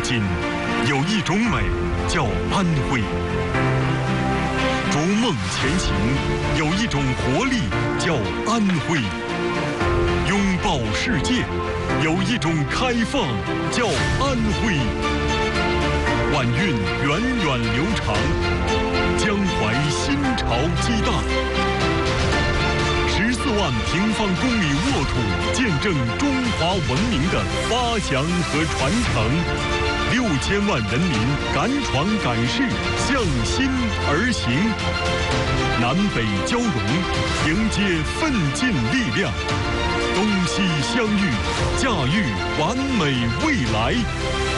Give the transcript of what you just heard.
今，有一种美叫安徽；逐梦前行，有一种活力叫安徽；拥抱世界，有一种开放叫安徽。晚运源远流长，江淮新潮激荡。14万平方公里沃土，见证中华文明的发祥和传承。6000万人民敢闯敢试，向心而行。南北交融，迎接奋进力量。东西相遇，驾驭完美未来。